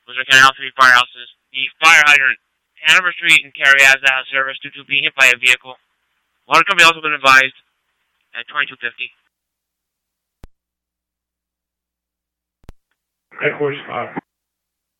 Those are Canal 3 firehouses. The fire hydrant, Hanover Street and Cary has out of service due to being hit by a vehicle. Water company also been advised at 2250. Headquarters,